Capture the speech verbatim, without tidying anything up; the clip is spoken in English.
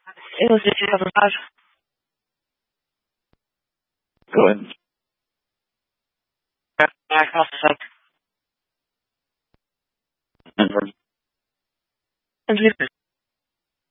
It was just two thousand five. Go ahead. Yeah, I crossed the site. And And we